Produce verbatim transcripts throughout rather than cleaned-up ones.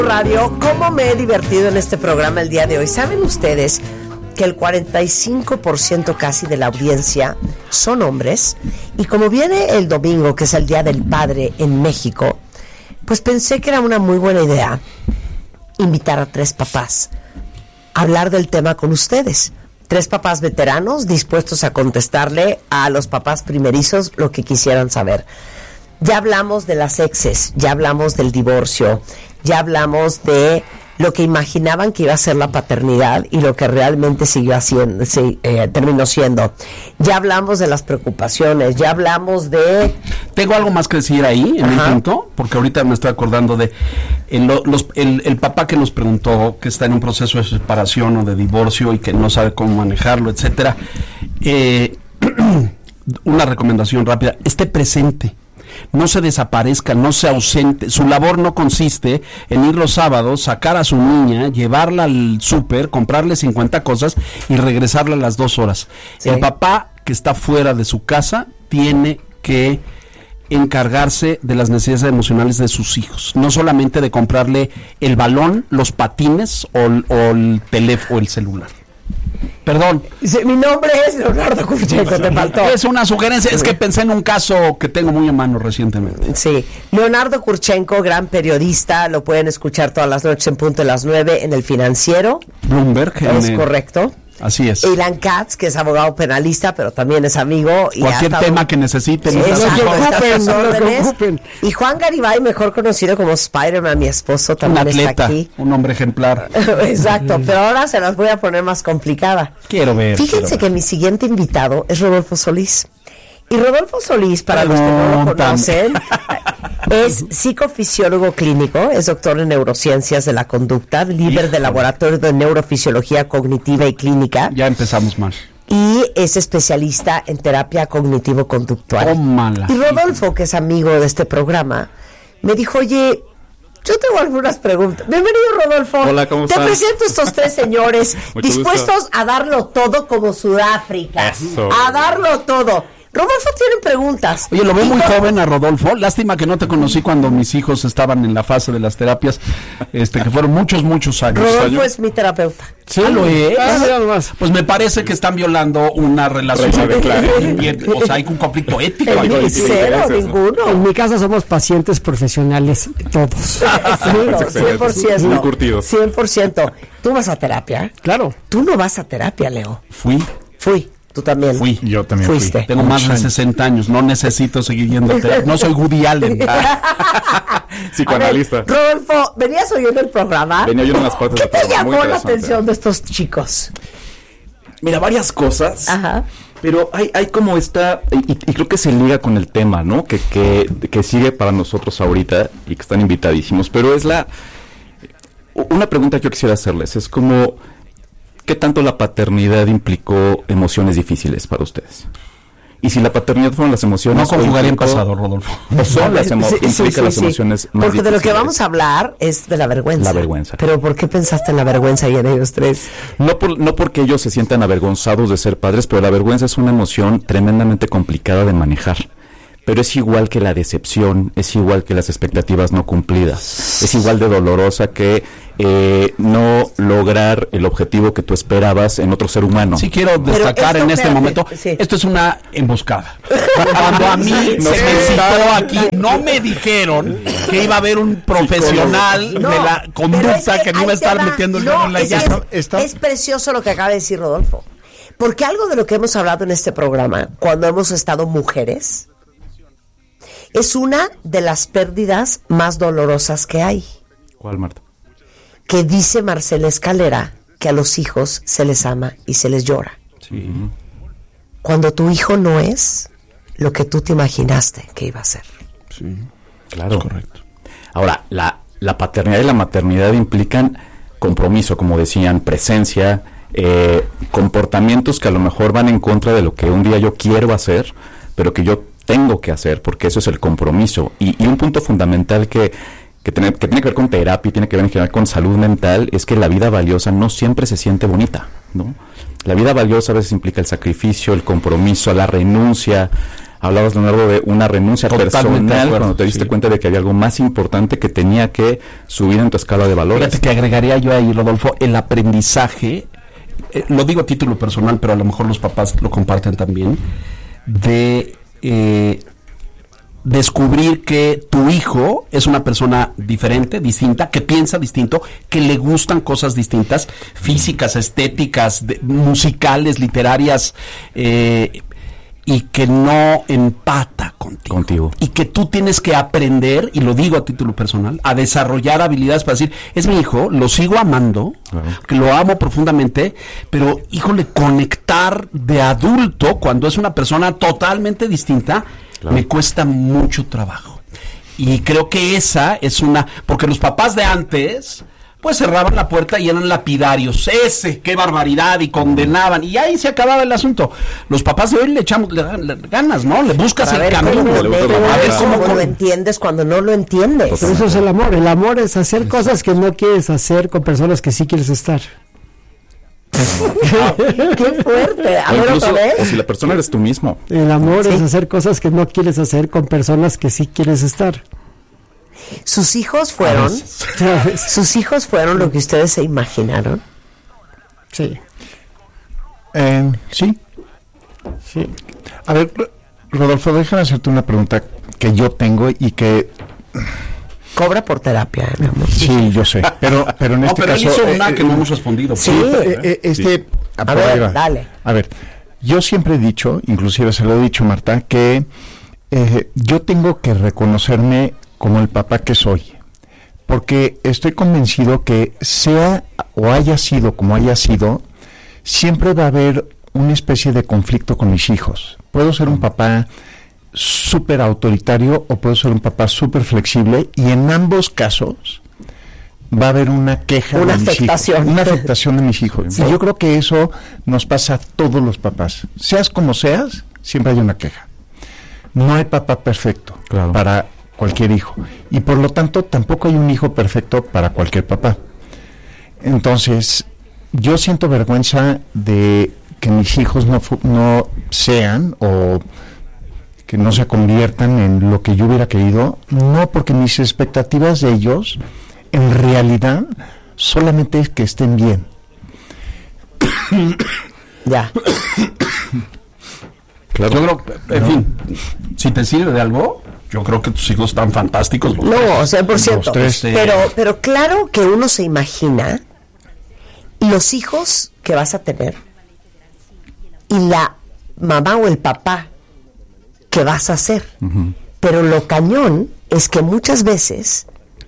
Radio, ¿cómo me he divertido en este programa el día de hoy? ¿Saben ustedes que el cuarenta y cinco por ciento casi de la audiencia son hombres? Y como viene el domingo, que es el Día del Padre en México, pues pensé que era una muy buena idea invitar a tres papás a hablar del tema con ustedes. Tres papás veteranos dispuestos a contestarle a los papás primerizos lo que quisieran saber. Ya hablamos de las exes, ya hablamos del divorcio, ya hablamos de lo que imaginaban que iba a ser la paternidad y lo que realmente siguió haciendo, sí, eh, terminó siendo. Ya hablamos de las preocupaciones, ya hablamos de... Tengo algo más que decir ahí, en Ajá. el punto, porque ahorita me estoy acordando de el, los, el, el papá que nos preguntó que está en un proceso de separación o de divorcio y que no sabe cómo manejarlo, etcétera. Eh, una recomendación rápida: esté presente. No se desaparezca, no se ausente. Su labor no consiste en ir los sábados, sacar a su niña, llevarla al súper, comprarle cincuenta cosas y regresarla a las dos horas. Sí. El papá que está fuera de su casa tiene que encargarse de las necesidades emocionales de sus hijos, no solamente de comprarle el balón, los patines o, o el teléfono o el celular. Perdón. Sí, mi nombre es Leonardo Kurchenko, te faltó. Es una sugerencia, es que pensé en un caso que tengo muy a mano recientemente. Sí, Leonardo Kurchenko, gran periodista, lo pueden escuchar todas las noches en punto de las nueve en El Financiero. Bloomberg. Es el, correcto. Así es. Ilan Katz, que es abogado penalista, pero también es amigo. Y cualquier estado, tema que necesiten. Sí, exacto, ocupen, no lo ocupen. Y Juan Garibay, mejor conocido como Spider-Man, mi esposo, también un atleta, está aquí. Un hombre ejemplar. Exacto, pero ahora se las voy a poner más complicada. Quiero ver. Fíjense quiero que ver. mi siguiente invitado es Rodolfo Solís. Y Rodolfo Solís, para los que no lo conocen, es psicofisiólogo clínico, es doctor en neurociencias de la conducta, líder Híjole. del laboratorio de neurofisiología cognitiva y clínica. Ya empezamos mal. Y es especialista en terapia cognitivo-conductual. Oh, mala. Y Rodolfo, que es amigo de este programa, me dijo, oye, yo tengo algunas preguntas. Bienvenido, Rodolfo. Hola, ¿cómo Te estás? presento estos tres señores Mucho dispuestos gusto. a darlo todo como Sudáfrica. Eso. A darlo todo. Rodolfo tiene preguntas. Oye, lo veo Y muy con- joven a Rodolfo. Lástima que no te conocí cuando mis hijos estaban en la fase de las terapias, este, que fueron muchos, muchos años. Rodolfo es mi terapeuta. Sí, lo es. Ah, ya nomás. Pues me parece que están violando una relación. Sabe, claro. O sea, hay un conflicto ético. En ahí. mi- sí, cero, intereses, ¿no? ninguno. En mi casa somos pacientes profesionales, todos. Sí, excelente. cien por ciento. Muy curtidos. cien por ciento. ¿Tú vas a terapia? Claro. Tú no vas a terapia, Leo. Fui, Fui. Tú también. fui. Yo también Fuiste. fui. Tengo más de sesenta años, no necesito seguir yendo a terapia. No soy Woody Allen. Psicoanalista. A ver, Rodolfo, ¿venías oyendo el programa? Venía oyendo unas partes ¿Qué del te programa, muy llamó la interesante. atención de estos chicos? Mira, varias cosas, Ajá. pero hay, hay como esta, y, y creo que se liga con el tema, ¿no? Que, que, que sigue para nosotros ahorita y que están invitadísimos, pero es la, una pregunta que yo quisiera hacerles, es como, ¿qué tanto la paternidad implicó emociones difíciles para ustedes? Y si la paternidad fueron las emociones... No conjugaría en o implicó- pasado, Rodolfo. O son las emo- Sí, sí, implica sí, las sí. emociones más Porque de lo que difíciles. vamos a hablar es de la vergüenza. La vergüenza. Pero ¿por qué pensaste en la vergüenza y en ellos tres? No, por, no porque ellos se sientan avergonzados de ser padres, pero la vergüenza es una emoción tremendamente complicada de manejar. Pero es igual que la decepción, es igual que las expectativas no cumplidas, es igual de dolorosa que eh, no lograr el objetivo que tú esperabas en otro ser humano. Sí quiero destacar esto, en este espérate, momento, sí. esto es una emboscada. Cuando a mí No se me sé. citó aquí, no me dijeron que iba a haber un profesional No, de la pero conducta es que no iba a ahí te estar va. metiendo el No, dedo en la es, que llaga. es, es precioso lo que acaba de decir Rodolfo. Porque algo de lo que hemos hablado en este programa, cuando hemos estado mujeres, es una de las pérdidas más dolorosas que hay. ¿Cuál, Marta? Que dice Marcela Escalera que a los hijos se les ama y se les llora. Sí. Cuando tu hijo no es lo que tú te imaginaste que iba a ser. Sí, Claro. es correcto. Ahora, la, la paternidad y la maternidad implican compromiso, como decían, presencia, eh, comportamientos que a lo mejor van en contra de lo que un día yo quiero hacer, pero que yo tengo que hacer, porque eso es el compromiso. Y, y un punto fundamental que, que, tiene, que tiene que ver con terapia y tiene que ver en general con salud mental es que la vida valiosa no siempre se siente bonita, ¿no? La vida valiosa a veces implica el sacrificio, el compromiso, la renuncia Hablabas, Leonardo, de una renuncia Totalmente personal de acuerdo, cuando te diste sí. cuenta de que había algo más importante que tenía que subir en tu escala de valores. Fíjate que agregaría yo ahí, Rodolfo, el aprendizaje, eh, lo digo a título personal, pero a lo mejor los papás lo comparten también, de eh, descubrir que tu hijo es una persona diferente, distinta, que piensa distinto, que le gustan cosas distintas, físicas, estéticas, de, musicales, literarias, eh, y que no empata contigo. Contigo. Y que tú tienes que aprender, y lo digo a título personal, a desarrollar habilidades para decir, es mi hijo, lo sigo amando, Claro. que lo amo profundamente, pero, híjole, conectar de adulto cuando es una persona totalmente distinta, Claro. me cuesta mucho trabajo. Y creo que esa es una, porque los papás de antes, pues cerraban la puerta y eran lapidarios, ese, qué barbaridad, y condenaban, y ahí se acababa el asunto. Los papás de hoy le echamos le, le, ganas, ¿no? Le buscas Para el ver camino, cómo, le buscas pero la a ver manera. cómo cómo lo entiendes cuando no lo entiendes. Pero eso es el amor. El amor es hacer cosas que no quieres hacer con personas que sí quieres estar. Qué fuerte. A O ver, incluso, otra o vez. si la persona eres tú mismo. El amor Sí. es hacer cosas que no quieres hacer con personas que sí quieres estar. Sus hijos fueron, ¿Sabes? sus hijos fueron lo que ustedes se imaginaron. Sí, Eh, sí. sí. A ver, Rodolfo, déjame hacerte una pregunta que yo tengo y que Cobra por terapia, ¿eh, mi amor? sí, yo sé, pero pero en No, este pero él caso hizo una eh, que eh, no hemos respondido. Sí. eh, eh, este A por ahí ver, va. dale. A ver, yo siempre he dicho, inclusive se lo he dicho, Marta, que eh, yo tengo que reconocerme como el papá que soy, porque estoy convencido que sea o haya sido como haya sido, siempre va a haber una especie de conflicto con mis hijos. Puedo ser un papá súper autoritario o puedo ser un papá súper flexible, y en ambos casos va a haber una queja Una de mis afectación. hijos, una afectación de mis hijos. Sí. Y yo creo que eso nos pasa a todos los papás. Seas como seas, siempre hay una queja. No hay papá perfecto Claro. para cualquier hijo. Y por lo tanto, tampoco hay un hijo perfecto para cualquier papá. Entonces, yo siento vergüenza de que mis hijos no, fu- no sean o que no se conviertan en lo que yo hubiera querido, no porque mis expectativas de ellos, en realidad, solamente es que estén bien. Ya. Claro. Yo creo, en fin, si te sirve de algo, yo creo que tus hijos están fantásticos. los tres. No, cien por ciento. Los tres. Pero, pero claro que uno se imagina los hijos que vas a tener y la mamá o el papá que vas a ser. Ujú. Pero lo cañón es que muchas veces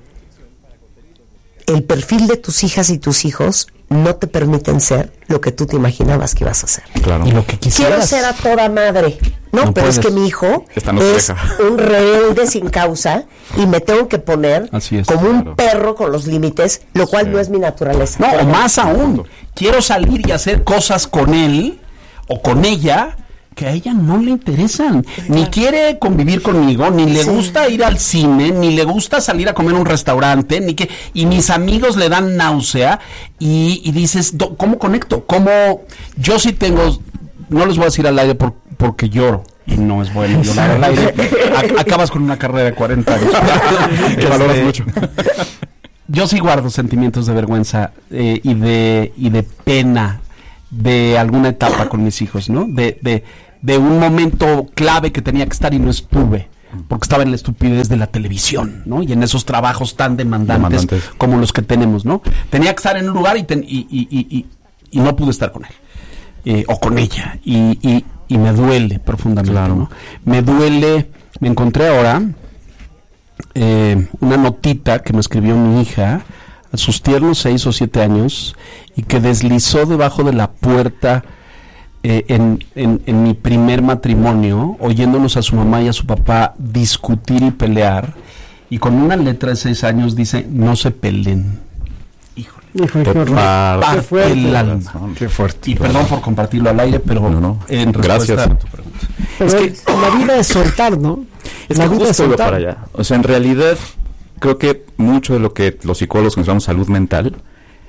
el perfil de tus hijas y tus hijos no te permiten ser lo que tú te imaginabas que ibas a ser. Claro. Y lo que Quiero quisieras. ser a toda madre. No, No pero es puedes. que mi hijo Esta no es te deja. un rebelde sin causa y me tengo que poner Así es, como un claro. perro con los límites, lo cual Sí. no es mi naturaleza. No, o Pero- más aún, quiero salir y hacer cosas con él o con ella que a ella no le interesan. Ni quiere convivir conmigo, ni le Sí. gusta ir al cine, ni le gusta salir a comer a un restaurante, ni que y mis amigos le dan náusea y, y dices, do- ¿cómo conecto? ¿Cómo? Yo sí tengo, no les voy a decir al aire por- porque lloro. Y no es bueno llorar al aire. A- acabas con una carrera de cuarenta años. Que valoras Este, mucho. Yo sí guardo sentimientos de vergüenza eh, y de y de pena de alguna etapa con mis hijos, ¿no? De, de, de un momento clave que tenía que estar y no estuve, porque estaba en la estupidez de la televisión, ¿no? Y en esos trabajos tan demandantes, Demandantes. como los que tenemos, ¿no? Tenía que estar en un lugar y, ten- y, y, y, y, y no pude estar con él, eh, o con ella, y, y, y me duele profundamente, Claro. ¿no? Me duele, me encontré ahora eh, una notita que me escribió mi hija a sus tiernos seis o siete años y que deslizó debajo de la puerta eh, en, en, en mi primer matrimonio, oyéndonos a su mamá y a su papá discutir y pelear, y con una letra de seis años dice, no se peleen. Híjole, Híjole, Te qué horror. parte Qué fuerte. el alma. Qué fuerte. Y perdón por compartirlo al aire, pero No, no. en respuesta Gracias. a tu pregunta. Pero la vida es soltar, ¿no? Es la que vida es justo iba soltar. para allá. O sea, en realidad, creo que mucho de lo que los psicólogos consideramos salud mental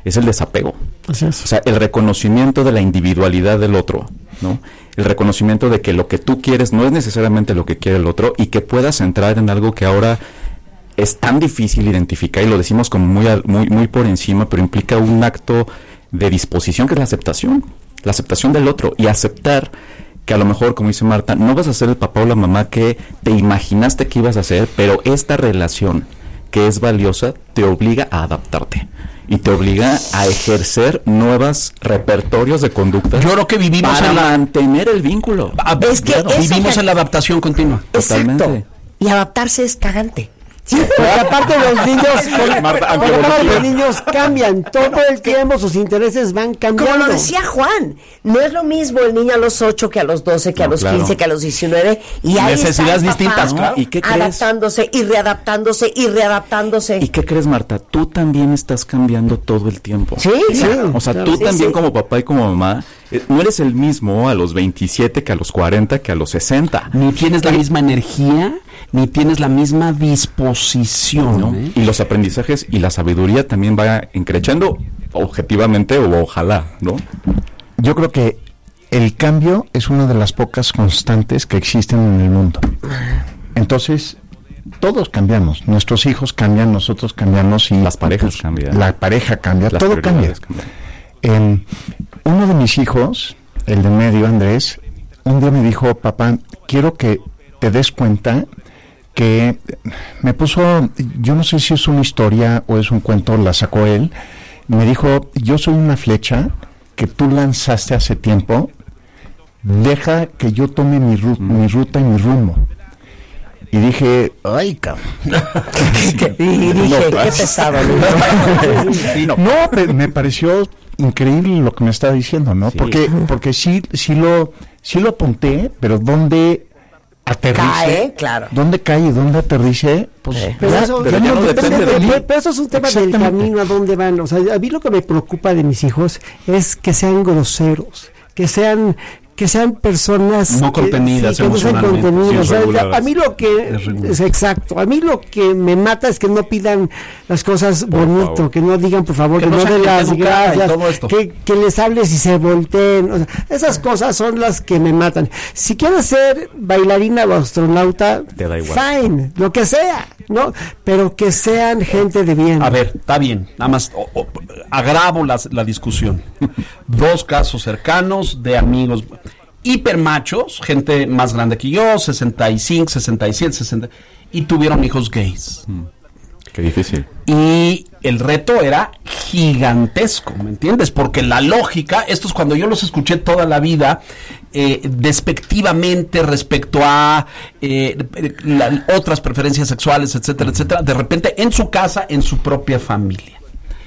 es el desapego. Así es. O sea, el reconocimiento de la individualidad del otro, ¿no? El reconocimiento de que lo que tú quieres no es necesariamente lo que quiere el otro y que puedas entrar en algo que ahora es tan difícil identificar, y lo decimos como muy, muy, muy por encima, pero implica un acto de disposición que es la aceptación, la aceptación del otro, y aceptar que a lo mejor, como dice Marta, no vas a ser el papá o la mamá que te imaginaste que ibas a ser, pero esta relación que es valiosa te obliga a adaptarte y te obliga a ejercer nuevos repertorios de conducta. Yo creo que vivimos para en la... mantener el vínculo. Ah, Es que claro, eso vivimos que- en la adaptación continua. Exacto. Totalmente. Y adaptarse es cagante. Sí, porque aparte los niños, porque, Marta, porque aunque aparte evolutiva. los niños cambian, todo el tiempo sus intereses van cambiando. Como lo decía Juan, no es lo mismo el niño a los ocho que a los doce, que a No, los claro. quince, que a los diecinueve. Y ahí Necesidades está el papá distintas, claro. ¿Y qué crees? adaptándose y readaptándose y readaptándose. ¿Y qué crees, Marta? Tú también estás cambiando todo el tiempo. Sí, Sí. O sea, Claro. tú Sí, también sí. como papá y como mamá, eh, no eres el mismo a los veintisiete que a los cuarenta que a los sesenta. Ni tienes la misma energía, ni tienes la misma disposición. ¿No? ¿eh? Y los aprendizajes y la sabiduría también va increciendo objetivamente o ojalá, ¿no? Yo creo que el cambio es una de las pocas constantes que existen en el mundo. Entonces, todos cambiamos. Nuestros hijos cambian, nosotros cambiamos y Las parejas cambian. La pareja cambia, Las todo cambia. prioridades cambian. Eh, uno de mis hijos, el de medio, Andrés, un día me dijo, papá, quiero que te des cuenta que me puso, yo no sé si es una historia o es un cuento, la sacó él, me dijo, yo soy una flecha que tú lanzaste hace tiempo, deja que yo tome mi, ru- mi ruta y mi rumbo. Y dije, ay, cabrón. Y dije, qué pesado. ¿no? No, me, me pareció increíble lo que me estaba diciendo, ¿no? Sí. Porque, porque sí, sí lo, sí lo apunté, pero ¿dónde aterrice? Cae, claro. ¿Dónde cae y dónde aterrice? Pues Sí. Pero ya- eso, ya pero ya no depende de pero- mí. pero eso es un tema del Exactamente. camino a dónde van. O sea, a mí lo que me preocupa de mis hijos es que sean groseros, que sean que sean personas No que- contenidas sí, que no sean emocionalmente, contenidas. sí, O sea, reguladas. a mí lo que Desreguladas. es exacto, a mí lo que me mata es que no pidan las cosas bonito, favor. que no digan por favor, Que que, no no sean den las gente educada y gracias, todo esto. que, que les hables y se volteen. O sea, esas cosas son las que me matan. Si quieres ser bailarina o astronauta, Te da igual. fine, lo que sea, ¿no? Pero que sean gente de bien. A ver, está bien, nada más o- o- agravo las- la discusión. Dos casos cercanos de amigos hipermachos, gente más grande que yo, sesenta y cinco, sesenta y siete, sesenta, y tuvieron hijos gays. Qué difícil. Y el reto era gigantesco, ¿me entiendes? Porque la lógica, esto es cuando yo los escuché toda la vida, eh, despectivamente respecto a eh, la- otras preferencias sexuales, etcétera, etcétera, de repente en su casa, en su propia familia.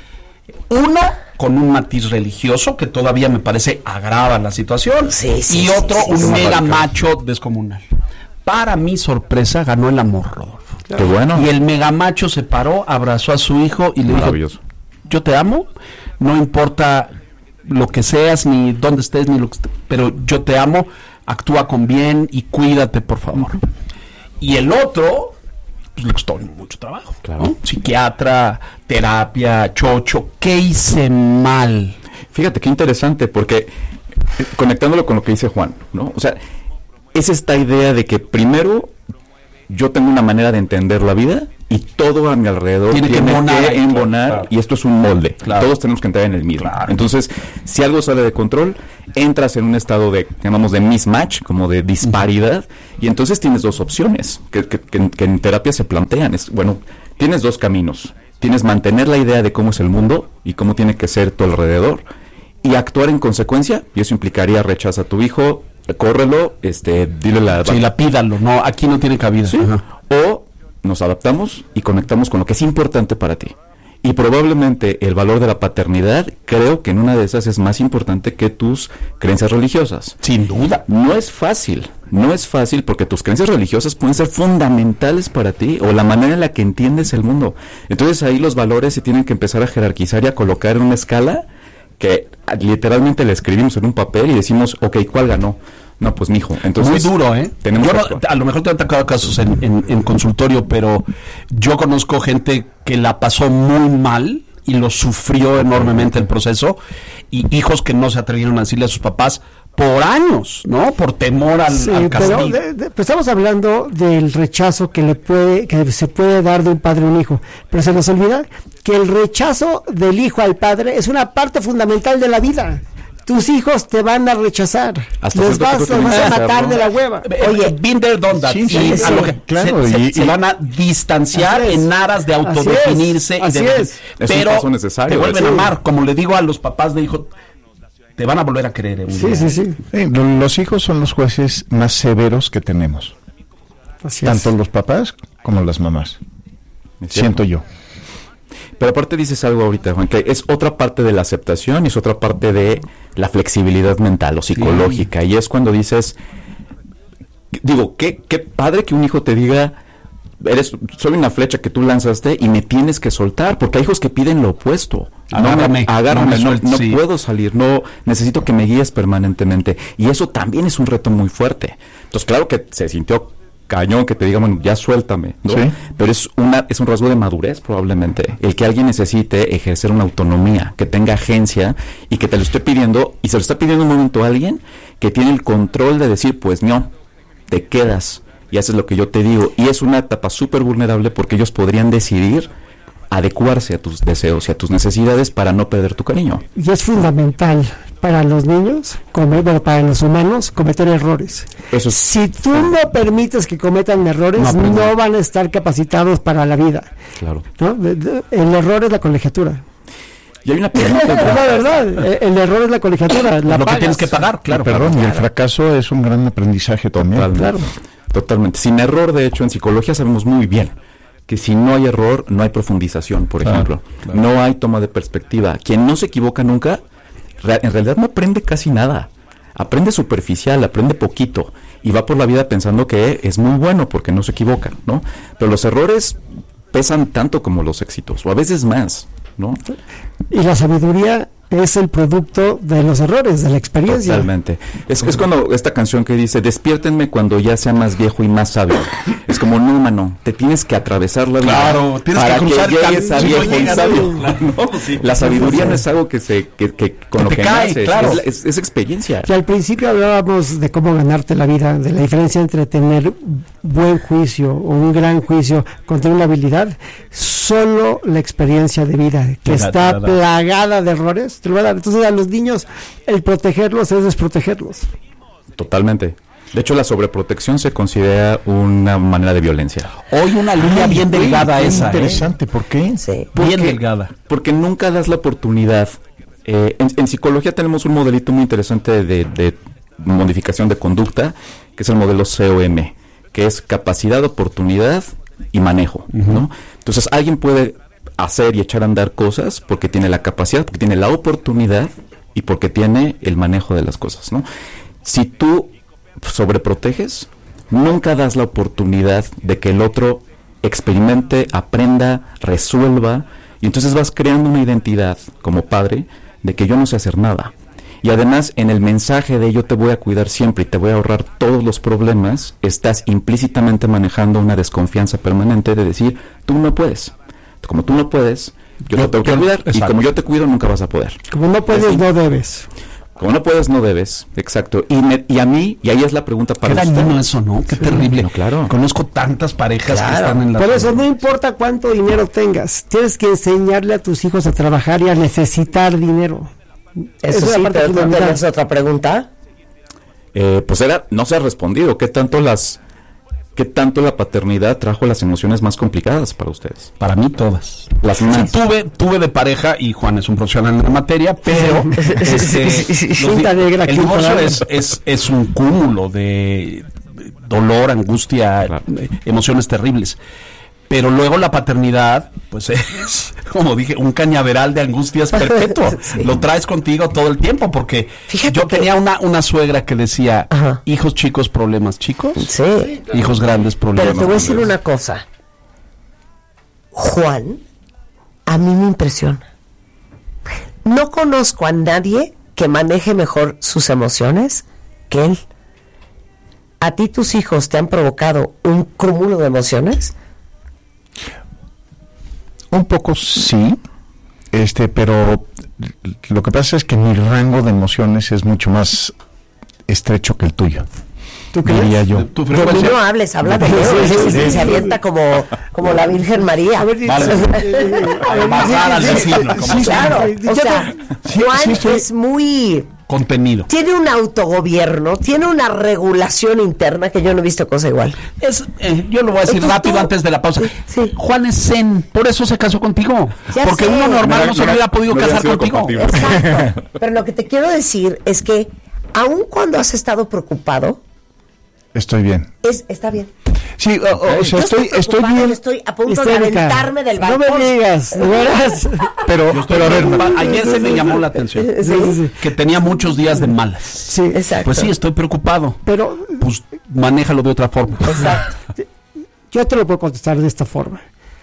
Uno con un matiz religioso que todavía me parece agrava la situación, Sí, sí, y sí, otro sí, un sí. mega Radical. macho descomunal. Para mi sorpresa ganó el amor, Rodolfo. Qué bueno. Y el megamacho se paró, abrazó a su hijo y le dijo, Maravilloso. yo te amo, no importa lo que seas, ni dónde estés, ni lo que estés, pero yo te amo, actúa con bien y cuídate, por favor. Y el otro, pues le costó mucho trabajo, Claro. ¿no? Psiquiatra, terapia, chocho, ¿qué hice mal? Fíjate qué interesante, porque eh, conectándolo con lo que dice Juan, ¿no? O sea, es esta idea de que primero yo tengo una manera de entender la vida y todo a mi alrededor Tiene tiene, que que, embonar ahí, embonar, claro. y esto es un molde. Claro. Todos tenemos que entrar en el mismo. Claro. Entonces, si algo sale de control, entras en un estado de, llamamos de mismatch, como de disparidad, y entonces tienes dos opciones que, que- que- que en terapia se plantean. Es, bueno, tienes dos caminos. Tienes mantener la idea de cómo es el mundo y cómo tiene que ser tu alrededor, y actuar en consecuencia, y eso implicaría rechaza a tu hijo, córrelo, este, dile la... Sí, la pídalo, no, aquí no tiene cabida. Sí. Ajá. O nos adaptamos y conectamos con lo que es importante para ti. Y probablemente el valor de la paternidad, creo que en una de esas es más importante que tus creencias religiosas. Sin duda. No es fácil, no es fácil porque tus creencias religiosas pueden ser fundamentales para ti o la manera en la que entiendes el mundo. Entonces ahí los valores se tienen que empezar a jerarquizar y a colocar en una escala que ah, literalmente le escribimos en un papel y decimos, ok, ¿cuál ganó? No, pues mijo. Entonces, Muy duro, ¿eh? Tenemos Yo que no- actuar. a lo mejor te han tocado casos en, en- en consultorio, pero yo conozco gente que la pasó muy mal y lo sufrió enormemente el proceso, y hijos que no se atrevieron a decirle a sus papás por años, ¿no? Por temor al, sí, al castigo. Pero de, de, pues estamos hablando del rechazo que le puede, que se puede dar de un padre a un hijo, pero se nos olvida que el rechazo del hijo al padre es una parte fundamental de la vida. Tus hijos te van a rechazar, Hasta les vas, los vas a matar ¿no? de la hueva. Oye, been there, done that. Sí, Y sí, a sí, lo que claro, se, y- se- se van a distanciar Así es. en aras de Así es. autodefinirse. y Así de- es. Es un Pero paso necesario, te vuelven sí. a amar, como le digo a los papás de hijo, te van a volver a querer. un Sí, día. sí, sí. Eh, lo- los hijos son los jueces más severos que tenemos, Así es. tanto los papás como las mamás, Es siento cierto. yo. Pero aparte dices algo ahorita, Juan, que es otra parte de la aceptación y es otra parte de la flexibilidad mental o psicológica. Y es cuando dices, digo, qué, qué padre que un hijo te diga, eres, soy una flecha que tú lanzaste y me tienes que soltar, porque hay hijos que piden lo opuesto. Agárrame, no me, agárrame, no me no, sueltes, no sí. puedo salir, no, necesito que me guíes permanentemente. Y eso también es un reto muy fuerte. Entonces, claro que se sintió cañón que te digan, bueno, ya suéltame, ¿no? Sí. Pero es una es un rasgo de madurez probablemente, el que alguien necesite ejercer una autonomía, que tenga agencia y que te lo esté pidiendo, y se lo está pidiendo en un momento a alguien que tiene el control de decir, pues no, te quedas y haces lo que yo te digo, y es una etapa súper vulnerable porque ellos podrían decidir adecuarse a tus deseos y a tus necesidades para no perder tu cariño. Y es fundamental para los niños, como, bueno, para los humanos, cometer errores. Eso es- Si tú no permites que cometan errores, No no, aprenden. van a estar capacitados para la vida. Claro. ¿No? De- de- El error es la colegiatura. Y hay una Es la pregunta. verdad, eh, el error es la colegiatura. La lo que pagas. tienes que pagar, claro. Perdón, y el claro. fracaso es un gran aprendizaje también. Totalmente. Claro. Totalmente. Sin error, de hecho, en psicología sabemos muy bien que si no hay error, no hay profundización, por Claro, ejemplo. claro. No hay toma de perspectiva. Quien no se equivoca nunca, re- en realidad no aprende casi nada. Aprende superficial, aprende poquito y va por la vida pensando que es muy bueno porque no se equivoca, ¿no? Pero los errores pesan tanto como los éxitos, o a veces más, ¿no? Y la sabiduría es el producto de los errores, de la experiencia. Totalmente. Es, es cuando esta canción que dice, despiértenme cuando ya sea más viejo y más sabio. Es como, no, mano, te tienes que atravesar la vida. Claro, tienes para que cruzar el llegues camino, a si no viejo y llegas, sabio. no, claro, no, sí. La sabiduría no es algo que se que, que con Que lo te que cae, naces, claro. es, la- es- es experiencia. Y al principio hablábamos de cómo ganarte la vida, de la diferencia entre tener buen juicio o un gran juicio contra una habilidad. Solo la experiencia de vida, que Te da, está te da. plagada de errores, te lo va a dar. Entonces a los niños el protegerlos es desprotegerlos. Totalmente. De hecho, la sobreprotección se considera una manera de violencia. Hoy una línea bien Qué- delgada qué esa, ¿eh? interesante, ¿por qué? Sí. Bien Porque- delgada. Porque nunca das la oportunidad. Eh, en, en psicología tenemos un modelito muy interesante de, de modificación de conducta, que es el modelo C O M, que es capacidad, oportunidad y manejo, ¿no? Entonces alguien puede hacer y echar a andar cosas porque tiene la capacidad, porque tiene la oportunidad y porque tiene el manejo de las cosas, ¿no? Si tú sobreproteges, nunca das la oportunidad de que el otro experimente, aprenda, resuelva, y entonces vas creando una identidad como padre de que yo no sé hacer nada. Y además, en el mensaje de yo te voy a cuidar siempre y te voy a ahorrar todos los problemas, estás implícitamente manejando una desconfianza permanente de decir, tú no puedes. Como tú no puedes, yo, Yo- te tengo que yo- cuidar, y exacto. como yo te cuido, nunca vas a poder. Como no puedes, Así. no debes. Como no puedes, no debes. Exacto. Y, me- y a mí, y ahí es la pregunta para Qué usted. dañino eso, ¿no? Qué terrible. no, claro. Conozco tantas parejas que Claro. están en la... Por eso no importa cuánto dinero tengas, tienes que enseñarle a tus hijos a trabajar y a necesitar dinero. Eso Es una sí, parte pero tú fundamental. tenías otra pregunta. Eh, pues era, no se ha respondido. ¿Qué tanto las, qué tanto la paternidad trajo las emociones más complicadas para ustedes? Para mí todas. Las Sí, más. tuve, tuve de pareja, y Juan es un profesional en la materia, pero este, los di- Cinta negra, el quinta divorcio negra. es, es, es un cúmulo de dolor, angustia, Claro. eh, emociones terribles. Pero luego la paternidad, pues es, como dije, un cañaveral de angustias perpetuo. Sí. Lo traes contigo todo el tiempo, porque Fíjate yo que- tenía una, una suegra que decía, Ajá. hijos chicos, problemas chicos, Sí. hijos grandes, problemas Pero te voy a decir grandes. una cosa. Juan, a mí me impresiona. No conozco a nadie que maneje mejor sus emociones que él. ¿A ti tus hijos te han provocado un cúmulo de emociones? Un poco sí. este, pero lo que pasa es que mi rango de emociones es mucho más estrecho que el tuyo. ¿Tú Diría crees? yo. Tu De mí frecuencia. no hables, habla de Leo, Sí, sí, se, sí, se avienta como, como la Virgen María. A ver, Vale. A matar al vecino, como Sí, Claro, sí, o sí, sea, sí, Juan sí, estoy- es muy... contenido. Tiene un autogobierno, tiene una regulación interna que yo no he visto cosa igual. Es, eh, yo lo voy a decir Entonces rápido tú- antes de la pausa. Sí. Juan es zen, por eso se casó contigo. Ya Porque sé. uno normal Mira, no se mira, hubiera podido no hubiera casar sido contigo. compatible. Exacto. Pero lo que te quiero decir es que aun cuando has estado preocupado, Estoy bien. es, está bien. Sí, o, o- o sea, Yo estoy, estoy preocupada, bien, estoy a punto Histérica. de aventarme del No balcón. me digas, de veras. pero, Yo estoy pero a ver, preocupado. Ayer se me llamó la atención Sí, Sí, sí, que tenía muchos días de malas. sí. Exacto. Pues sí, estoy preocupado. Pero Pues manéjalo de otra forma. Exacto. yo te lo puedo contestar de esta forma.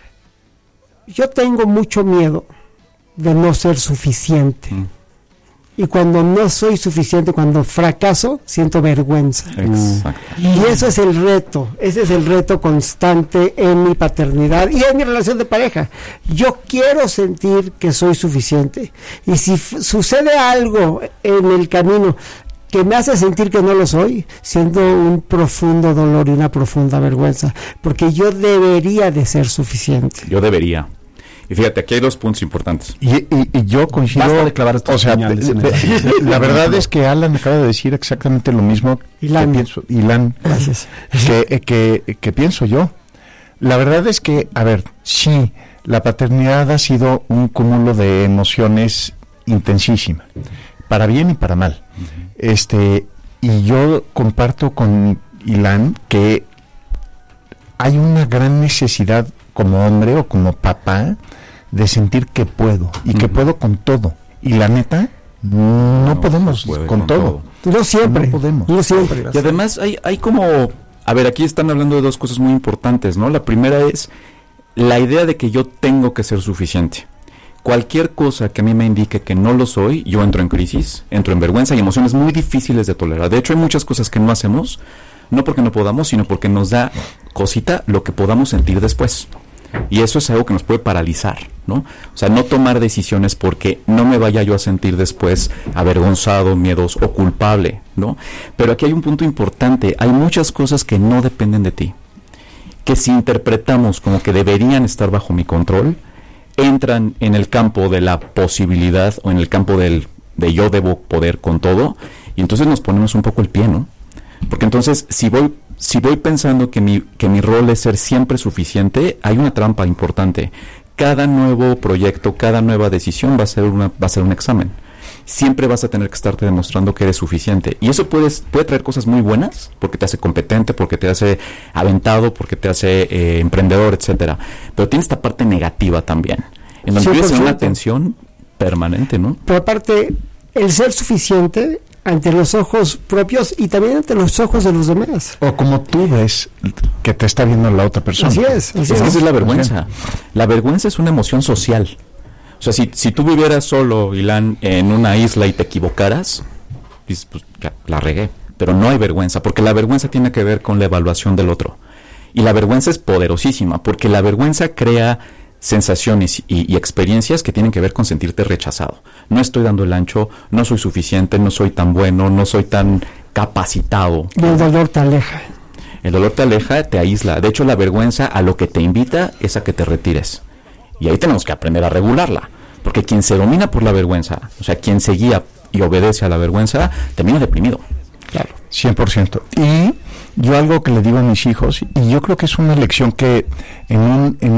Yo tengo mucho miedo de no ser suficiente. Mm. Y cuando no soy suficiente, cuando fracaso, siento vergüenza. Exacto. Y eso es el reto, ese es el reto constante en mi paternidad y en mi relación de pareja. Yo quiero sentir que soy suficiente. Y si f- sucede algo en el camino que me hace sentir que no lo soy, siento un profundo dolor y una profunda vergüenza, porque yo debería de ser suficiente. Yo debería. Y fíjate, aquí hay dos puntos importantes. y, y- y yo coincido. Basta de clavar estos o sea, puñales en de- el- de- la verdad es que Alan acaba de decir exactamente lo mismo Ilan. que pienso. Ilan, Gracias. que, eh, que, que pienso yo. La verdad es que, a ver, sí, la paternidad ha sido un cúmulo de emociones intensísima, para bien y para mal. Este, y yo comparto con Ilan que hay una gran necesidad como hombre o como papá de sentir que puedo y que Ujú. puedo con todo. Y la neta, no, No podemos se puede con, con todo. No siempre, No podemos. no siempre. Y además hay, hay como, a ver, aquí están hablando de dos cosas muy importantes, ¿no? La primera es la idea de que yo tengo que ser suficiente. Cualquier cosa que a mí me indique que no lo soy, yo entro en crisis, entro en vergüenza y emociones muy difíciles de tolerar. De hecho, hay muchas cosas que no hacemos, no porque no podamos, sino porque nos da cosita lo que podamos sentir después. Y eso es algo que nos puede paralizar, ¿no? O sea, no tomar decisiones porque no me vaya yo a sentir después avergonzado, miedoso o culpable, ¿no? Pero aquí hay un punto importante, hay muchas cosas que no dependen de ti, que si interpretamos como que deberían estar bajo mi control, entran en el campo de la posibilidad o en el campo del de yo debo poder con todo, y entonces nos ponemos un poco el pie, ¿no? Porque entonces, si voy si voy pensando que mi, que mi rol es ser siempre suficiente, hay una trampa importante. Cada nuevo proyecto, cada nueva decisión va a ser una, va a ser un examen. Siempre vas a tener que estarte demostrando que eres suficiente. Y eso puede, puede traer cosas muy buenas, porque te hace competente, porque te hace aventado, porque te hace eh, emprendedor, etcétera. Pero tiene esta parte negativa también, en donde vives en una tensión permanente, ¿no? Pero aparte, el ser suficiente ante los ojos propios y también ante los ojos de los demás. O como tú ves que te está viendo la otra persona. Así es, así Es que es. esa es la vergüenza. La vergüenza es una emoción social. O sea, si, si tú vivieras solo, Ilan, en una isla y te equivocaras, dices, pues ya, la regué. Pero no hay vergüenza, porque la vergüenza tiene que ver con la evaluación del otro. Y la vergüenza es poderosísima, porque la vergüenza crea sensaciones y, y experiencias que tienen que ver con sentirte rechazado. No estoy dando el ancho, no soy suficiente, no soy tan bueno, no soy tan capacitado. Y el dolor te aleja. El dolor te aleja, te aísla. De hecho, la vergüenza a lo que te invita es a que te retires. Y ahí tenemos que aprender a regularla. Porque quien se domina por la vergüenza, o sea, quien se guía y obedece a la vergüenza, termina deprimido. Claro, cien por ciento. Y yo algo que le digo a mis hijos, y yo creo que es una lección que en un... En